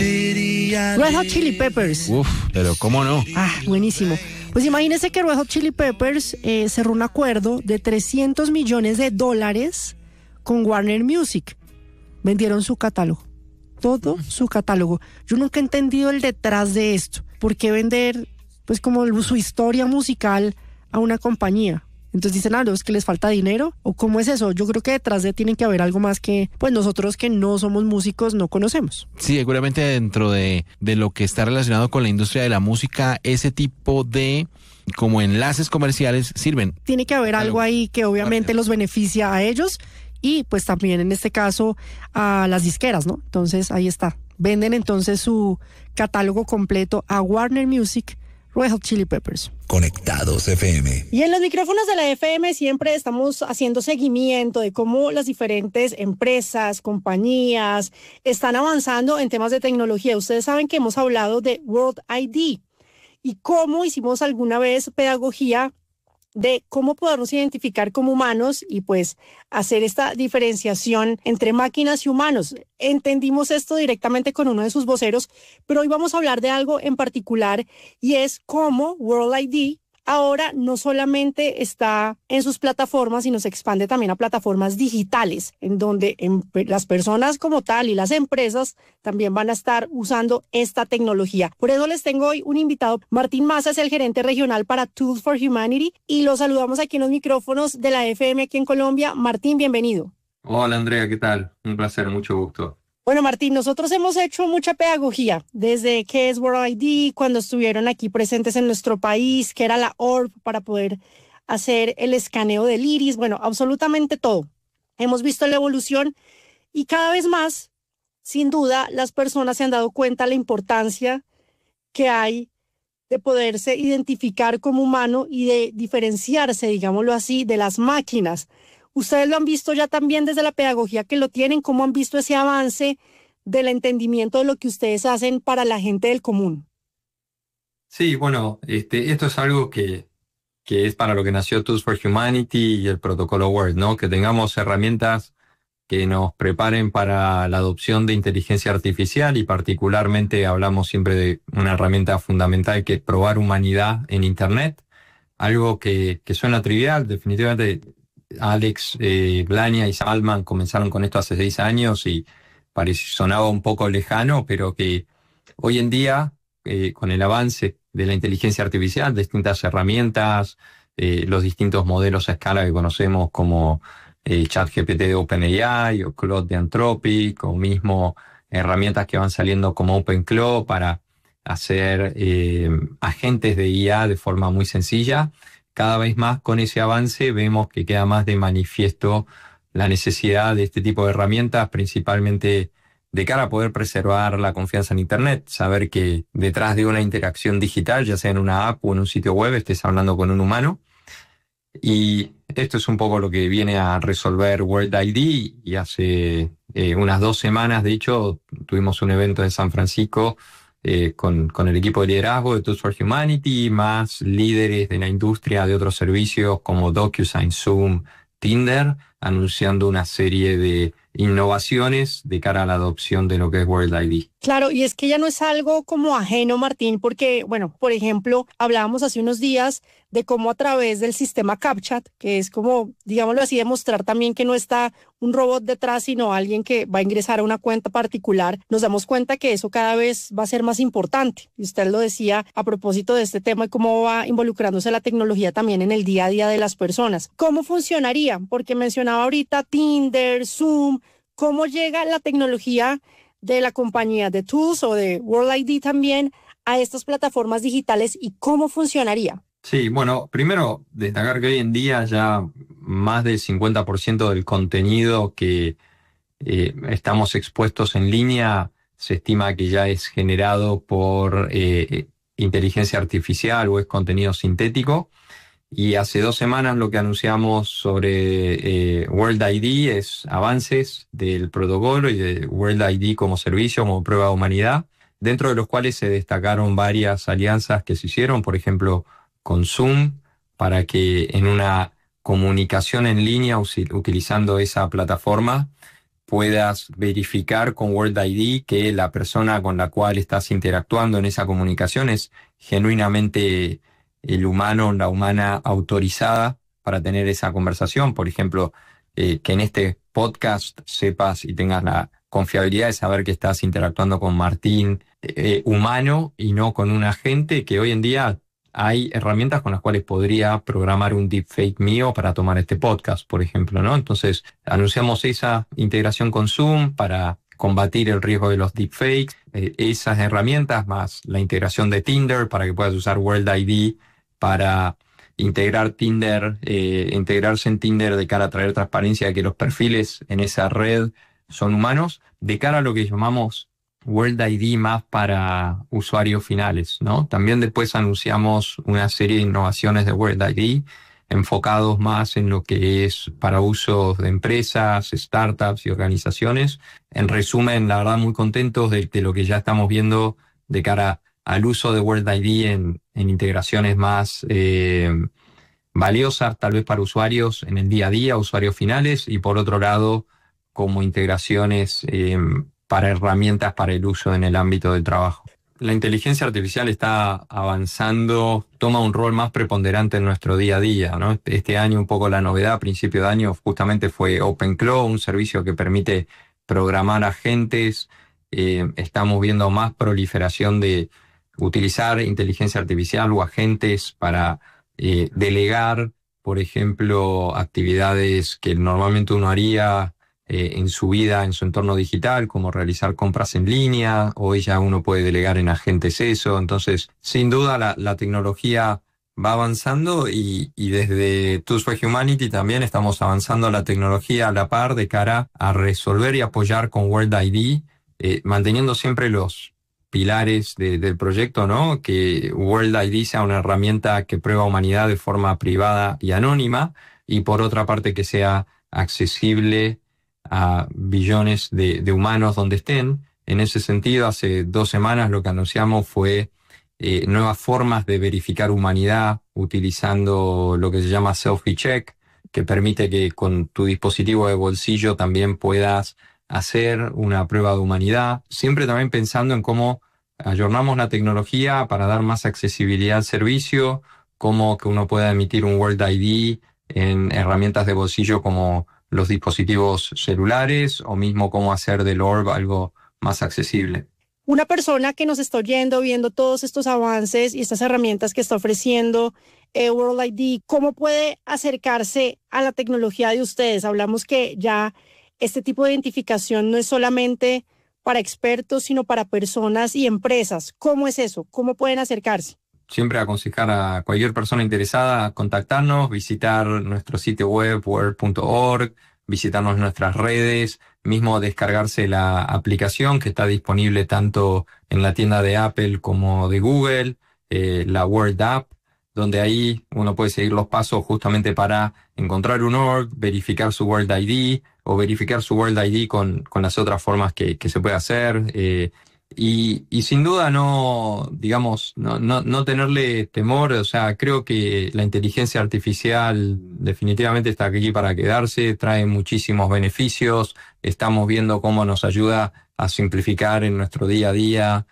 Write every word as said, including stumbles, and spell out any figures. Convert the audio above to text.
Red Hot Chili Peppers. Uf, pero ¿cómo no? Ah, buenísimo. Pues imagínense que Red Hot Chili Peppers eh, cerró un acuerdo de trescientos millones de dólares con Warner Music. Vendieron su catálogo, todo su catálogo. Yo nunca he entendido el detrás de esto. ¿Por qué vender, pues, como su historia musical a una compañía? Entonces dicen, ah, no, es que les falta dinero, ¿o cómo es eso? Yo creo que detrás de tiene que haber algo más que, pues, nosotros que no somos músicos no conocemos. Sí, seguramente dentro de, de lo que está relacionado con la industria de la música, ese tipo de como enlaces comerciales sirven. Tiene que haber algo ahí que obviamente los beneficia a ellos y pues también en este caso a las disqueras, ¿no? Entonces ahí está. Venden entonces su catálogo completo a Warner Music, Red Hot Chili Peppers. Conectados F M. Y en los micrófonos de la F M siempre estamos haciendo seguimiento de cómo las diferentes empresas, compañías están avanzando en temas de tecnología. Ustedes saben que hemos hablado de World I D y cómo hicimos alguna vez pedagogía de cómo podernos identificar como humanos y pues hacer esta diferenciación entre máquinas y humanos. Entendimos esto directamente con uno de sus voceros, pero hoy vamos a hablar de algo en particular y es cómo World I D ahora no solamente está en sus plataformas, sino se expande también a plataformas digitales, en donde en, las personas como tal y las empresas también van a estar usando esta tecnología. Por eso les tengo hoy un invitado. Martín Maza es el gerente regional para Tools for Humanity y lo saludamos aquí en los micrófonos de la F M aquí en Colombia. Martín, bienvenido. Hola Andrea, ¿qué tal? Un placer, mucho gusto. Bueno, Martín, nosotros hemos hecho mucha pedagogía desde qué es World I D, cuando estuvieron aquí presentes en nuestro país, qué era la O R B para poder hacer el escaneo del iris, bueno, absolutamente todo. Hemos visto la evolución y cada vez más, sin duda, las personas se han dado cuenta de la importancia que hay de poderse identificar como humano y de diferenciarse, digámoslo así, de las máquinas. Ustedes lo han visto ya también desde la pedagogía que lo tienen, ¿cómo han visto ese avance del entendimiento de lo que ustedes hacen para la gente del común? Sí, bueno, este, esto es algo que, que es para lo que nació Tools for Humanity y el protocolo Word, ¿no? Que tengamos herramientas que nos preparen para la adopción de inteligencia artificial y particularmente hablamos siempre de una herramienta fundamental que es probar humanidad en Internet, algo que, que suena trivial, definitivamente. Alex, eh, Blania y Salman comenzaron con esto hace seis años y parecía, sonaba un poco lejano, pero que hoy en día, eh, con el avance de la inteligencia artificial, distintas herramientas, eh, los distintos modelos a escala que conocemos como eh, ChatGPT de OpenAI o Claude de Anthropic, o mismo herramientas que van saliendo como OpenClaw para hacer eh, agentes de I A de forma muy sencilla. Cada vez más con ese avance vemos que queda más de manifiesto la necesidad de este tipo de herramientas, principalmente de cara a poder preservar la confianza en Internet, saber que detrás de una interacción digital, ya sea en una app o en un sitio web, estés hablando con un humano. Y esto es un poco lo que viene a resolver World I D y hace eh, unas dos semanas, de hecho, tuvimos un evento en San Francisco Eh, con, con el equipo de liderazgo de Tools for Humanity, más líderes de la industria de otros servicios como DocuSign, Zoom, Tinder, anunciando una serie de innovaciones de cara a la adopción de lo que es World I D. Claro, y es que ya no es algo como ajeno, Martín, porque, bueno, por ejemplo, hablábamos hace unos días de cómo a través del sistema CAPTCHA, que es como, digámoslo así, demostrar también que no está un robot detrás, sino alguien que va a ingresar a una cuenta particular, nos damos cuenta que eso cada vez va a ser más importante. Y usted lo decía a propósito de este tema y cómo va involucrándose la tecnología también en el día a día de las personas. ¿Cómo funcionaría? Porque mencionaba ahorita Tinder, Zoom, ¿cómo llega la tecnología de la compañía de Tools o de World I D también a estas plataformas digitales y cómo funcionaría? Sí, bueno, primero destacar que hoy en día ya más del cincuenta por ciento del contenido que eh, estamos expuestos en línea se estima que ya es generado por eh, inteligencia artificial o es contenido sintético. Y hace dos semanas lo que anunciamos sobre eh, World I D es avances del protocolo y de World I D como servicio, como prueba de humanidad, dentro de los cuales se destacaron varias alianzas que se hicieron, por ejemplo, con Zoom, para que en una comunicación en línea utilizando esa plataforma puedas verificar con World I D que la persona con la cual estás interactuando en esa comunicación es genuinamente el humano, la humana autorizada para tener esa conversación. Por ejemplo, eh, que en este podcast sepas y tengas la confiabilidad de saber que estás interactuando con Martín eh, humano y no con un agente, que hoy en día hay herramientas con las cuales podría programar un deepfake mío para tomar este podcast, por ejemplo, ¿no? Entonces, anunciamos esa integración con Zoom para combatir el riesgo de los deepfakes, eh, esas herramientas más la integración de Tinder para que puedas usar World I D para integrar Tinder, eh, integrarse en Tinder de cara a traer transparencia de que los perfiles en esa red son humanos, de cara a lo que llamamos World I D más para usuarios finales, ¿no? También después anunciamos una serie de innovaciones de World I D enfocados más en lo que es para usos de empresas, startups y organizaciones. En resumen, la verdad, muy contentos de, de lo que ya estamos viendo de cara al uso de World I D en, en integraciones más eh, valiosas, tal vez para usuarios en el día a día, usuarios finales, y por otro lado, como integraciones eh, para herramientas para el uso en el ámbito del trabajo. La inteligencia artificial está avanzando, toma un rol más preponderante en nuestro día a día, ¿no? Este año un poco la novedad, a principio de año, justamente fue OpenClaw, un servicio que permite programar agentes. Eh, estamos viendo más proliferación de utilizar inteligencia artificial o agentes para eh, delegar, por ejemplo, actividades que normalmente uno haría Eh, en su vida, en su entorno digital, como realizar compras en línea. Hoy ya uno puede delegar en agentes eso. Entonces, sin duda, la, la tecnología va avanzando y, y desde Tools for Humanity también estamos avanzando la tecnología a la par de cara a resolver y apoyar con World I D, eh, manteniendo siempre los pilares de, del proyecto, ¿no? Que World I D sea una herramienta que prueba humanidad de forma privada y anónima, y por otra parte que sea accesible a billones de, de humanos donde estén. En ese sentido, hace dos semanas lo que anunciamos fue eh, nuevas formas de verificar humanidad utilizando lo que se llama Selfie Check, que permite que con tu dispositivo de bolsillo también puedas hacer una prueba de humanidad, siempre también pensando en cómo ayornamos la tecnología para dar más accesibilidad al servicio, cómo que uno pueda emitir un World I D en herramientas de bolsillo como los dispositivos celulares, o mismo cómo hacer del Orb algo más accesible. Una persona que nos está oyendo, viendo todos estos avances y estas herramientas que está ofreciendo eh, World I D, ¿cómo puede acercarse a la tecnología de ustedes? Hablamos que ya este tipo de identificación no es solamente para expertos, sino para personas y empresas. ¿Cómo es eso? ¿Cómo pueden acercarse? Siempre aconsejar a cualquier persona interesada a contactarnos, visitar nuestro sitio web world punto org, visitarnos nuestras redes, mismo descargarse la aplicación que está disponible tanto en la tienda de Apple como de Google, eh, la World App, donde ahí uno puede seguir los pasos justamente para encontrar un org, verificar su World I D o verificar su World I D con, con las otras formas que, que se puede hacer. Eh, Y, y sin duda no, digamos, no, no, no tenerle temor. O sea, creo que la inteligencia artificial definitivamente está aquí para quedarse, trae muchísimos beneficios. Estamos viendo cómo nos ayuda a simplificar en nuestro día a día